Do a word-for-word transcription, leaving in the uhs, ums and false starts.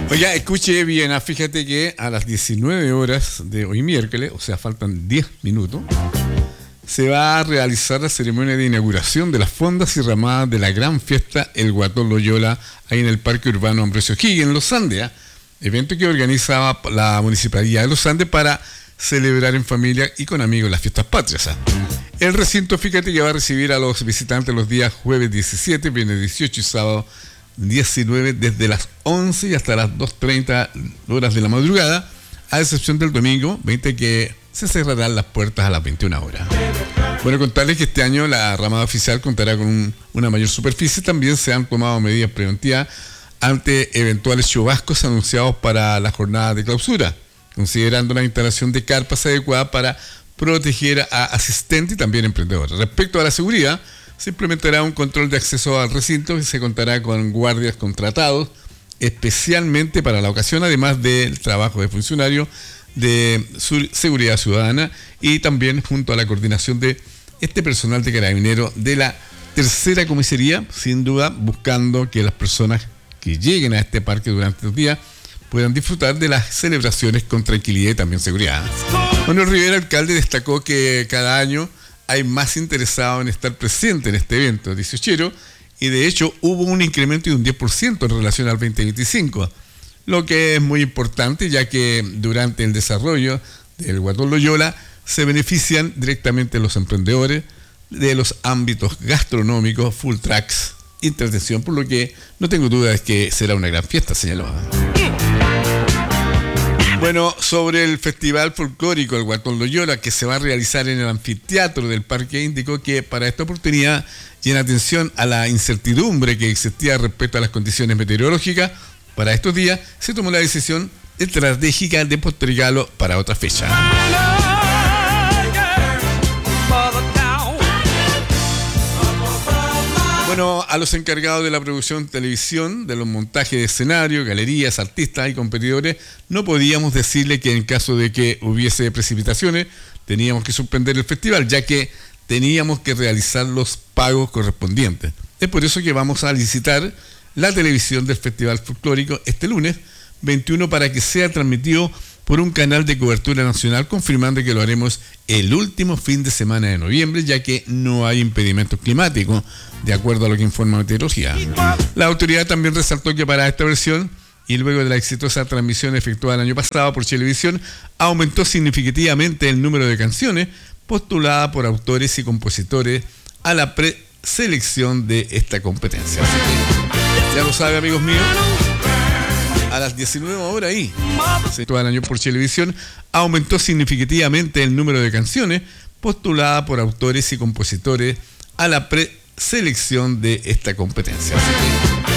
Oiga, escuche bien, ah, fíjate que a las diecinueve horas de hoy miércoles, o sea, faltan diez minutos, se va a realizar la ceremonia de inauguración de las fondas y ramadas de la gran fiesta El Guatón Loyola, ahí en el Parque Urbano Ambrosio O'Higgins, en Los Andes, ¿eh? Evento que organizaba la Municipalidad de Los Andes para celebrar en familia y con amigos las fiestas patrias. ¿eh? El recinto, fíjate que va a recibir a los visitantes los días jueves diecisiete, viernes dieciocho y sábado diecinueve, desde las once y hasta las dos treinta horas de la madrugada, a excepción del domingo veinte, que se cerrarán las puertas a las veintiuna horas. Bueno, contarles que este año la ramada oficial contará con un, una mayor superficie. También se han tomado medidas preventivas ante eventuales chubascos anunciados para la jornada de clausura, considerando la instalación de carpas adecuadas para proteger a asistentes y también emprendedores. Respecto a la seguridad, se implementará un control de acceso al recinto y se contará con guardias contratados especialmente para la ocasión, además del trabajo de funcionarios de seguridad ciudadana y también junto a la coordinación de este personal de carabineros de la tercera comisaría, sin duda buscando que las personas que lleguen a este parque durante los días puedan disfrutar de las celebraciones con tranquilidad y también seguridad. Manuel Rivera, alcalde, destacó que cada año hay más interesados en estar presente en este evento dieciochero y de hecho hubo un incremento de un diez por ciento en relación al veinte veinticinco, lo que es muy importante ya que durante el desarrollo del Guatón Loyola se benefician directamente los emprendedores de los ámbitos gastronómicos, full tracks, entretención, por lo que no tengo duda de que será una gran fiesta, señaló. Bueno, sobre el Festival Folclórico El Guatón Loyola, que se va a realizar en el anfiteatro del parque, indicó que para esta oportunidad, y en atención a la incertidumbre que existía respecto a las condiciones meteorológicas, para estos días se tomó la decisión estratégica de postergarlo para otra fecha. Bueno, a los encargados de la producción televisión, de los montajes de escenario, galerías, artistas y competidores, no podíamos decirle que en caso de que hubiese precipitaciones, teníamos que suspender el festival, ya que teníamos que realizar los pagos correspondientes. Es por eso que vamos a licitar la televisión del Festival Folclórico este lunes veintiuno para que sea transmitido por un canal de cobertura nacional, confirmando que lo haremos el último fin de semana de noviembre, ya que no hay impedimentos climáticos, de acuerdo a lo que informa Meteorología. La autoridad también resaltó que para esta versión, y luego de la exitosa transmisión efectuada el año pasado por Chilevisión, aumentó significativamente el número de canciones postuladas por autores y compositores a la preselección de esta competencia. Así que, ya lo sabe, amigos míos, a las diecinueve horas ahí, todo el año por Chilevisión, aumentó significativamente el número de canciones postuladas por autores y compositores a la preselección de esta competencia. Así que,